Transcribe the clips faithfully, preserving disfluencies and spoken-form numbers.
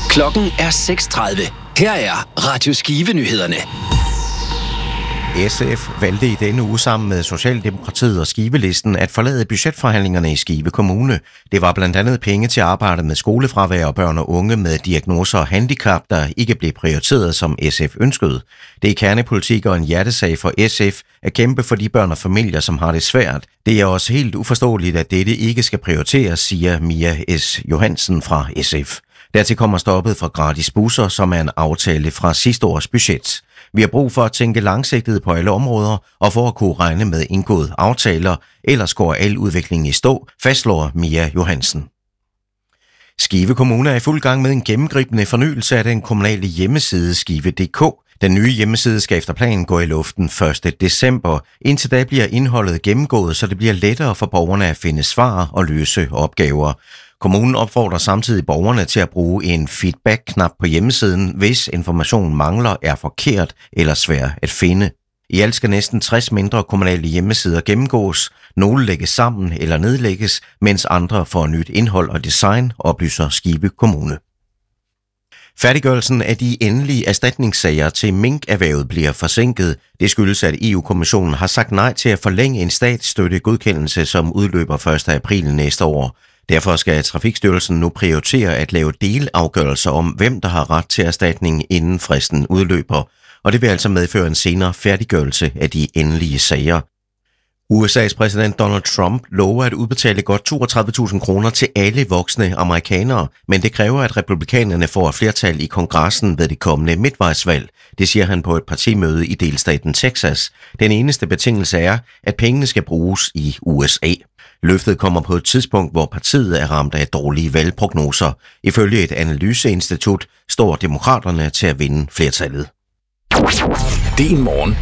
Klokken er seks tredive. Her er Radio Skive-nyhederne. S F valgte i denne uge sammen med Socialdemokratiet og Skivelisten at forlade budgetforhandlingerne i Skive Kommune. Det var blandt andet penge til arbejde med skolefravær og børn og unge med diagnoser og handicap, der ikke blev prioriteret, som S F ønskede. Det er kernepolitik og en hjertesag for S F at kæmpe for de børn og familier, som har det svært. Det er også helt uforståeligt, at dette ikke skal prioriteres, siger Mia S. Johansen fra S F. Dertil kommer stoppet for gratis busser, som er en aftale fra sidste års budget. Vi har brug for at tænke langsigtet på alle områder og for at kunne regne med indgåede aftaler, ellers går al udvikling i stå, fastslår Mia Johansen. Skive Kommune er i fuld gang med en gennemgribende fornyelse af den kommunale hjemmeside skive punktum d k. Den nye hjemmeside skal efter planen gå i luften første december. Indtil da bliver indholdet gennemgået, så det bliver lettere for borgerne at finde svar og løse opgaver. Kommunen opfordrer samtidig borgerne til at bruge en feedback-knap på hjemmesiden, hvis informationen mangler, er forkert eller svær at finde. I alt skal næsten tres mindre kommunale hjemmesider gennemgås. Nogle lægges sammen eller nedlægges, mens andre får nyt indhold og design, oplyser Skive Kommune. Færdiggørelsen af de endelige erstatningssager til minkerhvervet bliver forsinket. Det skyldes, at E U-kommissionen har sagt nej til at forlænge en statsstøttegodkendelse, som udløber første april næste år. Derfor skal Trafikstyrelsen nu prioritere at lave delafgørelser om, hvem der har ret til erstatning, inden fristen udløber. Og det vil altså medføre en senere færdiggørelse af de endelige sager. U S A's præsident Donald Trump lover at udbetale godt toogtredive tusind kroner til alle voksne amerikanere, men det kræver, at republikanerne får et flertal i kongressen ved det kommende midtvejsvalg. Det siger han på et partimøde i delstaten Texas. Den eneste betingelse er, at pengene skal bruges i U S A. Løftet kommer på et tidspunkt, hvor partiet er ramt af dårlige valgprognoser. Ifølge et analyseinstitut står demokraterne til at vinde flertallet. Din morgen.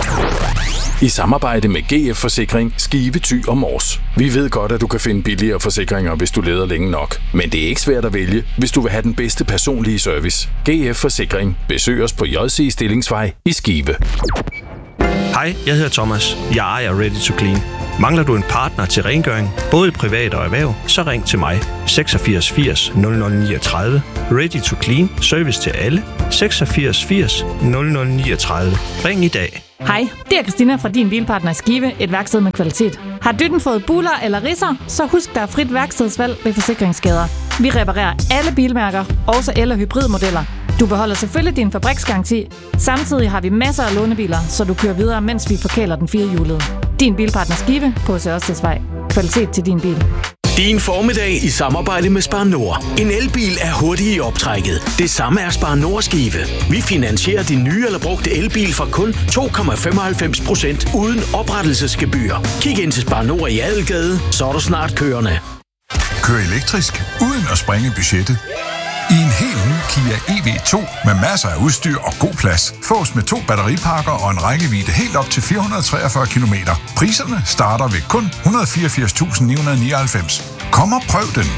I samarbejde med G F Forsikring, Skive, Thy og Mors. Vi ved godt, at du kan finde billigere forsikringer, hvis du leder længe nok. Men det er ikke svært at vælge, hvis du vil have den bedste personlige service. G F Forsikring. Besøg os på J C Stillingsvej i Skive. Hej, jeg hedder Thomas. Jeg ejer Ready to Clean. Mangler du en partner til rengøring, både i privat og erhverv, så ring til mig. seksogfirs firs nul nul niogtredive. Ready to Clean. Service til alle. seksogfirs firs nul nul niogtredive. Ring i dag. Hej, det er Christina fra Din Bilpartner i Skive, et værksted med kvalitet. Har dytten fået buler eller ridser, så husk, der er frit værkstedsvalg ved forsikringsskader. Vi reparerer alle bilmærker, også el- og hybridmodeller. Du beholder selvfølgelig din fabriksgaranti. Samtidig har vi masser af lånebiler, så du kører videre, mens vi forkæler den firehjulede. Din Bilpartner Skive på Sørsted. Kvalitet til din bil. Din formiddag i samarbejde med Spar Nord. En elbil er hurtig i optrækket. Det samme er Spar Nord Skive. Vi finansierer din nye eller brugte elbil for kun to komma femoghalvfems procent uden oprettelsesgebyr. Kig ind til Spar Nord i Adelgade, så er du snart kørende. Kør elektrisk uden at sprænge budgettet. I en helt ny Kia E V to med masser af udstyr og god plads. Fås med to batteripakker og en rækkevidde helt op til fire hundrede og treogfyrre kilometer. Priserne starter ved kun et hundrede og fireogfirs tusind ni hundrede og nioghalvfems. Kom og prøv den.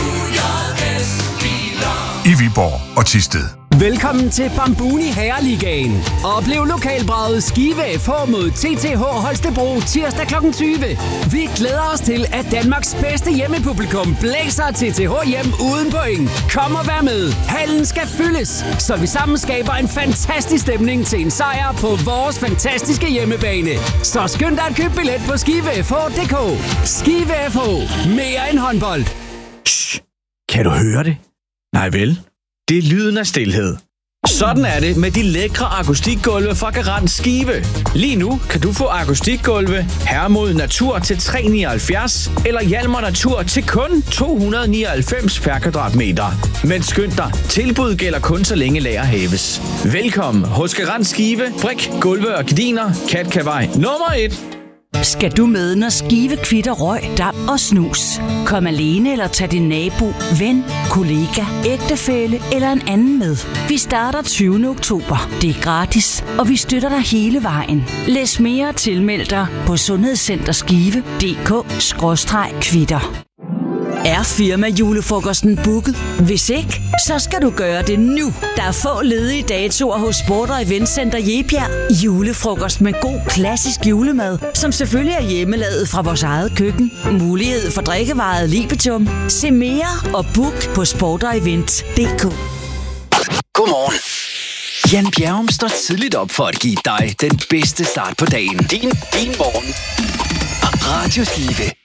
I Viborg og Thisted. Velkommen til Bambuni Herreligaen. Oplev lokalbraget Skive F H mod T T H Holstebro tirsdag klokken tyve. Vi glæder os til, at Danmarks bedste hjemmepublikum blæser T T H hjem uden point. Kom og vær med. Hallen skal fyldes, så vi sammen skaber en fantastisk stemning til en sejr på vores fantastiske hjemmebane. Så skynd dig at købe billet på skive f h punktum d k. Skive F H. Mere end håndbold. Shh. Kan du høre det? Nej vel? Det er lyden af stilhed. Sådan er det med de lækre akustikgulve fra Garant Skive. Lige nu kan du få akustikgulve Hermod Natur til tre komma nioghalvfjerds eller Hjalmar Natur til kun to hundrede og nioghalvfems per kvadratmeter. Men skynd dig, tilbud gælder kun så længe lager hæves. Velkommen hos Garant Skive, brik, gulve og gardiner, Katkavej nummer et. Skal du med, når Skive kvitter røg, dab og snus? Kom alene eller tag din nabo, ven, kollega, ægtefælle eller en anden med. Vi starter tyvende oktober. Det er gratis, og vi støtter dig hele vejen. Læs mere og tilmeld dig på sundhedscenterskive punktum d k skråstreg kvitter. Er firma-julefrokosten booket? Hvis ikke, så skal du gøre det nu. Der er få ledige datoer hos Sport og Eventcenter Jebjerg. Julefrokost med god klassisk julemad, som selvfølgelig er hjemmelavet fra vores eget køkken. Mulighed for drikkevaret Libitum. Se mere og book på sport og event punktum d k. Godmorgen. Jan Bjerrum står tidligt op for at give dig den bedste start på dagen. Din, din morgen. Radio Skive.